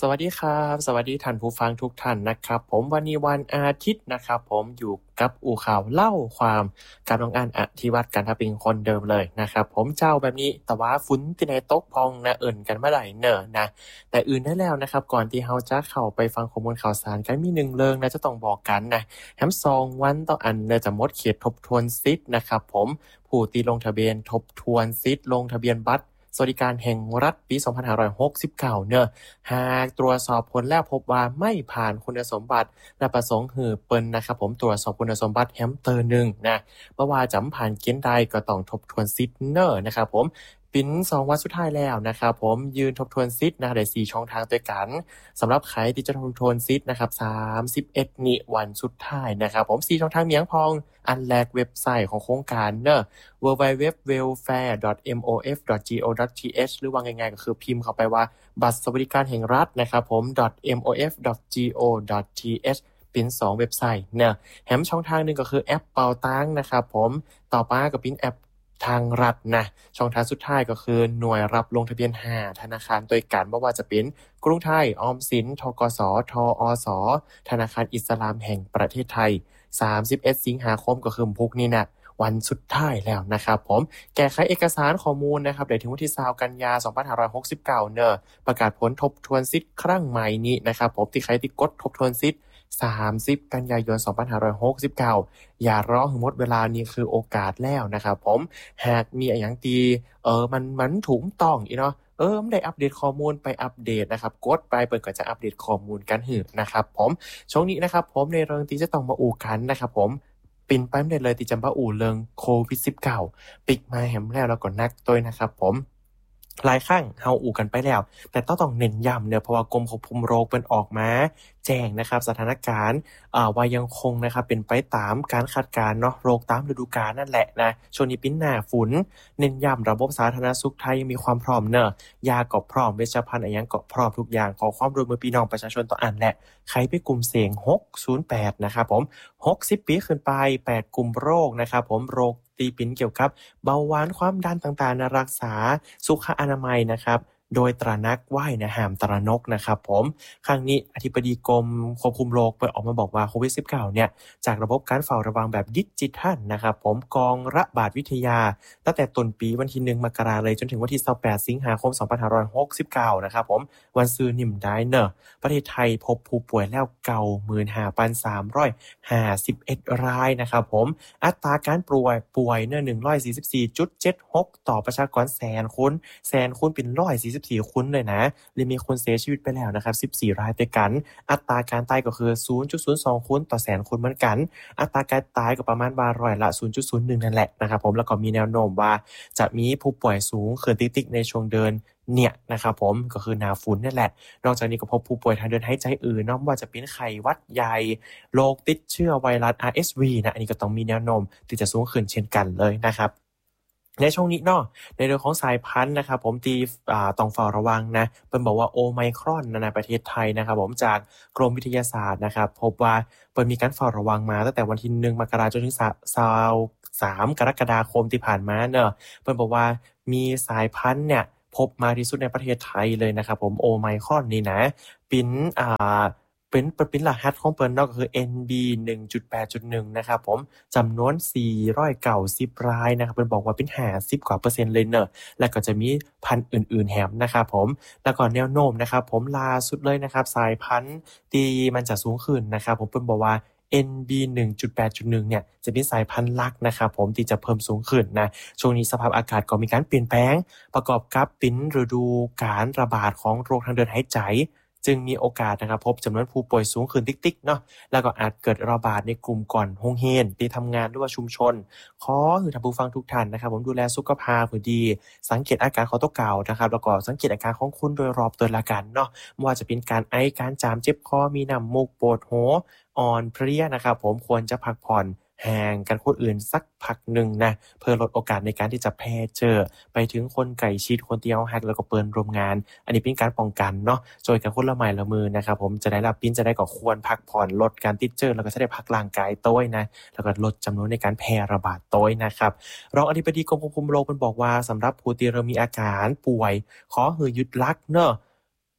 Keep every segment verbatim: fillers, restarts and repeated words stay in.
สวัสดีครับสวัสดีท่านผู้ฟังทุกท่านนะครับผมวันนี้วันอาทิตย์นะครับผมอยู่กับอู่ข่าวเล่าความกับน้องอันอธิวัตรกันทปิงคนเดิมเลยนะครับผมเจ้าแบบนี้แต่ว่าฝนที่ไหนตกพองนะเอิ่นกันเมื่อไหร่เนอะนะแต่อื่นได้แล้วนะครับก่อนที่เราจะเข้าไปฟังข้อมูลข่าวสารกันมีหนึ่งเรื่องนะจะต้องบอกกันนะแฮมซองวันต่ออันเนอะจะหมดเขตทบทวนสิทธิ์นะครับผมผู้ที่ลงทะเบียนทบทวนสิทธิ์ลงทะเบียนบัตรสวัสดิการแห่งรัฐปีสองพันห้าร้อยหกสิบเก้าเนอะหากตรวจสอบผลแล้วพบว่าไม่ผ่านคุณสมบัติและประสงค์หือเปิ้นนะครับผมตรวจสอบคุณสมบัติแฮมเตอร์หนึ่งนะเพราะว่าจำผ่านเกณฑ์ใดก็ต้องทบทวนสิทธิ์เนอะนะครับผมปิ้นสองวันสุดท้ายแล้วนะครับผมยืนทบทวนสิทธิ์นะได้สี่ช่องทางด้วยกันสำหรับใครที่จะทบทวนสิทธิ์นะครับสามสิบเอ็ดนี่วันสุดท้ายนะครับผมสี่ช่องทางเมียงพองอันแรกเว็บไซต์ของโครงการเนอะ ดับเบิลยู ดับเบิลยู ดับเบิลยู ดอท welfare ดอท เอ็ม โอ เอฟ ดอท จี โอ ดอท ที เอช หรือว่าง่ายๆก็คือพิมพ์เข้าไปว่าบัตรสวัสดิการแห่งรัฐนะครับผม .เอ็ม โอ เอฟ ดอท จี โอ ดอท ที เอช เป็นสองเว็บไซต์เนอะแถมช่องทางหนึงก็คือแอปเปาตังนะครับผมต่อมาก็เป็นแอปทางรัฐนะช่องทางสุดท้ายก็คือหน่วยรับลงทะเบียนห้าธนาคารโดยกันบ่ว่าจะเป็นกรุงไทยออมสินธกสทอสธนาคารอิสลามแห่งประเทศไทยสามสิบเอ็ดสิงหาคมก็คือพุกนี้นะวันสุดท้ายแล้วนะครับผมแก้ไขเอกสารข้อมูลนะครับได้ถึงวันที่ยี่สิบกันยายนสองพันห้าร้อยหกสิบเก้าเนอะประกาศผลทบทวนสิทธิ์ครั้งใหม่นี้นะครับผมที่ใครที่กดทบทวนสิทธิ์สามสิบกันยายนสองพันห้าร้อยหกสิบเก้าอย่ารอให้หมดเวลานี้คือโอกาสแล้วนะครับผมหากมีอะไรอย่างตีเออมันมันถูกต้องอีเนาะเออไม่ได้อัปเดตข้อมูลไปอัปเดตนะครับกดไปเปิดก็จะอัปเดตข้อมูลกันหือนะครับผมช่วงนี้นะครับผมในเรื่องที่จะต้องมาอู่กันนะครับผมปินไปไม่ได้เลยที่จำว่าอู่เรื่องโควิด สิบเก้า ปิกมาแหมแล้วแล้วก็นักตัวนะครับผมหลายครั้งเฮาอู่กันไปแล้วแต่ต้องต้องเน้นย้ำเนอะเพราะว่ากรมควบคุมโรคเปิ้นออกมาแจ้งนะครับสถานการณ์อ่าว่ายังคงนะครับเป็นไปตามการคาดการณ์เนาะโรคตามฤดูกาลนั่นแหละนะช่วงนี้ปิ้นหน้าฝนเน้นย้ำระบบสาธารณสุขไทยยังมีความพร้อมเนอะยาก็พร้อมเวชภัณฑ์อะไรหยังก็พร้อมทุกอย่างขอความร่วมมือพี่น้องประชาชนต่ออันแหละใครไปกลุ่มเสี่ยงหกศูนย์แปดนะครับผมหกสิบปีขึ้นไปแปดกลุ่มโรคนะครับผมโรคตีปิ่นเกี่ยวกับเบาหวานความดันต่างๆนะรักษาสุขอนามัยนะครับโดยตระหนักไว้นะห้ามตระหนกนะครับผมครั้งนี้อธิบดีกรมควบคุมโรคเปิดออกมาบอกว่าโควิด สิบเก้า เนี่ยจากระบบการเฝ้าระวังแบบดิจิทัลนะครับผมกองระบาดวิทยาตั้งแต่ต้นปีวันที่หนึ่งมกราคมเลยจนถึงวันที่ยี่สิบแปดสิงหาคมสองพันห้าร้อยหกสิบเก้านะครับผมวันซือนิ่มได้เนอะประเทศไทยพบผู้ป่วยแล้ว เก้าหมื่นห้าพันสามร้อยห้าสิบเอ็ด รายนะครับผมอัตราการป่วยป่วยเนอะ หนึ่งร้อยสี่สิบสี่จุดเจ็ดหก ต่อประชากรแสนคนแสนคนเป็นหนึ่งร้อยสี่สิบสี่คนเลยนะเลยมีคนเสียชีวิตไปแล้วนะครับสิบสี่รายด้วยกันอัตราการตายก็คือ ศูนย์จุดศูนย์สอง คนต่อแสนคนเหมือนกันอัตราการตายก็ประมาณว่าร้อยละ ศูนย์จุดศูนย์หนึ่ง นั่นแหละนะครับผมแล้วก็มีแนวโน้มว่าจะมีผู้ป่วยสูงขึ้นติ๊กๆในช่วงเดือนเนี่ยนะครับผมก็คือหน้าฝนนั่นแหละนอกจากนี้ก็พบผู้ป่วยทางเดินหายใจอื่นเนาะว่าจะเป็นไข้หวัดใหญ่โรคติดเชื้อไวรัส อาร์ เอส วี นะอันนี้ก็ต้องมีแนวโน้มที่จะสูงขึ้นเช่นกันเลยนะครับในช่วงนี้เนาะในเรื่องของสายพันธุ์นะครับผมที่อ่าต้องเฝ้าระวังนะเพิ่นบอกว่าโอไมครอนในประเทศไทยนะครับผมจากกรมวิทยาศาสตร์นะครับพบว่าเพิ่นมีการเฝ้าระวังมาตั้งแต่วันที่หนึ่งมกราคมจนถึงยี่สิบสามกรกฎาคมที่ผ่านมาเนาะเพิ่นบอกว่ามีสายพันธุ์เนี่ยพบมากที่สุดในประเทศไทยเลยนะครับผมโอไมครอนนี่นะเป็นอ่าเป็นเป็นรหัสของเปิ้นเนาะก็คือ เอ็น บี หนึ่งจุดแปดจุดหนึ่ง นะครับผมจำนวนสี่ร้อยเก้าสิบรายนะครับเพิ่นบอกว่าเป็นห้าสิบกว่าเปอร์เซ็นต์เลยเนอะแล้วก็จะมีพันธุ์อื่นๆแถมนะครับผมแล้วก็แนวโน้มนะครับผมล่าสุดเลยนะครับสายพันธุ์ที่มันจะสูงขึ้นนะครับผมเพิ่นบอกว่า เอ็น บี หนึ่งจุดแปดจุดหนึ่ง เนี่ยจะเป็นสายพันธุ์หลักนะครับผมที่จะเพิ่มสูงขึ้นนะช่วงนี้สภาพอากาศก็มีการเปลี่ยนแปลงประกอบกับเป็นฤดูการระบาดของโรคทางเดินหายใจจึงมีโอกาสนะครับพบจำนวนผู้ป่วยสูงขึ้นติ๊กๆเนาะแล้วก็อาจเกิดระบาดในกลุ่มก่อนโรงเรียนที่ทำงานหรือว่าชุมชนขอให้ท่านผู้ฟังทุกท่านนะครับผมดูแลสุขภาพให้ดีสังเกตอาการของตัวเก่านะครับแล้วก็สังเกตอาการของคุณโดยรอบตัวละกันเนาะไม่ว่าจะเป็นการไอการจามเจ็บคอมีน้ำมูกปวดหัวอ่อนเพลียนะครับผมควรจะพักผ่อนห่างกันคนอื่นสักพักหนึ่งนะเพื่อลดโอกาสในการที่จะแพร่เชื้อไปถึงคนใกล้ชิดคนที่เรารักแล้วก็เปิ้นร่วมงานอันนี้เป็นการป้องกันเนาะช่วยกันคนละไม้ละมือนะครับผมจะได้รับปิ้นจะได้ก็ควรพักผ่อนลดการติดเชื้อแล้วก็จะได้พักร่างกายต้อยนะแล้วก็ลดจำนวนในการแพร่ระบาดต้อยนะครับรองอธิบดีกรมควบคุมโรคเพิ่นบอกว่าสำหรับผู้ที่เริ่มมีอาการป่วยขอให้ยึดหลักเนาะ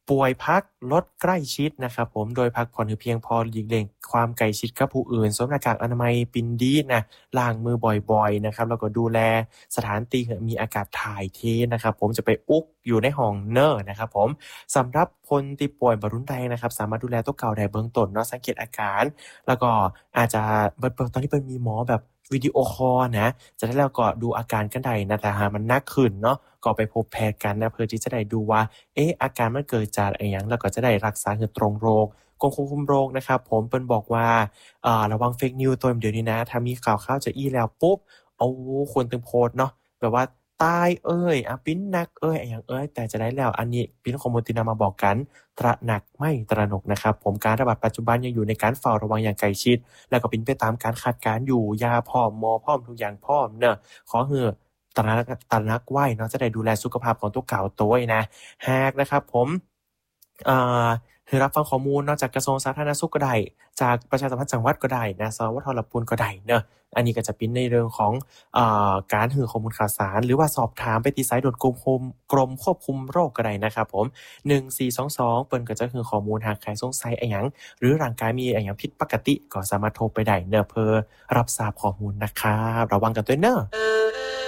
ป่วยพักลดใกล้ชิดนะครับผมโดยพักผ่อนให้เพียงพอหลีกเลี่ยงความใกล้ชิดกับผู้อื่นสวมหน้ากากอนามัยปินดีนะล้างมือบ่อยๆนะครับแล้วก็ดูแลสถานที่ให้มีอากาศถ่ายเทนะครับผมจะไปอุกอยู่ในห้องเนอร์นะครับผมสำหรับคนที่ป่วยบรุนแรงนะครับสามารถดูแลตัวเก่าได้เบื้องต้นเนาะสังเกตอาการแล้วก็อาจจะเบิ่งตอนนี้เป็นมีหมอแบบวิดีโอคอลนะจะได้แล้วก็ดูอาการกันได้นะแต่หากมันหนักขึ้นเนาะก็ไปพบแพทย์กันนะเพื่อที่จะได้ดูว่าเอ๊ะอาการมันเกิดจากอะไรอย่างแล้วก็จะได้รักษาให้ตรงโรคกรมควบคุมโรคนะครับผมเปิ้นบอกว่าอ่าระวังเฟกนิวส์ตัวเดี๋ยวนี้นะถ้ามีข่าวข่าวจะอี้แล้วปุ๊บเอาควรตึงโพสต์เนาะแบบว่าตายเอ้ยอ่ะปิ้นนักเอ้ยอะไรอย่างเอ้ยแต่จะได้แล้วอันนี้ปิ้นข้อมูลที่นำมาบอกกันตระหนักไม่ตระหนกนะครับผมการระบาดปัจจุบันยังอยู่ในการเฝ้าระวังอย่างใกล้ชิดแล้วก็เป็นไปตามการคาดการณ์อยู่ยาพร้อมหมอพร้อมทุกอย่างพร้อมเนอะขอเหือตระหนักตระหนักไว้เนาะจะได้ดูแลสุขภาพของตัวเก่าตัวเองนะหากนะครับผมอ่าคือรับฟังข้อมูลเนาะจากกระทรวงสาธารณสุขก็ได้จากประชาสัมพันธ์จังหวัดก็ได้นะสวทลปุณก็ได้เนอะอันนี้ก็จะเป็นในเรื่องของอ่าการหือข้อมูลข่าวสารหรือว่าสอบถามไปที่สายด่วนกรมคุมกรมควบคุมโรคก็ได้นะครับผมหนึ่งสี่สองสองเปิ้นก็จะคือข้อมูลหากใครสงสัยอะไรหยังหรือร่างกายมีอะไรหยังผิดปกติก็สามารถโทรไปได้เนอะเพื่อรับทราบข้อมูลนะครับระวังกันด้วยเนอะ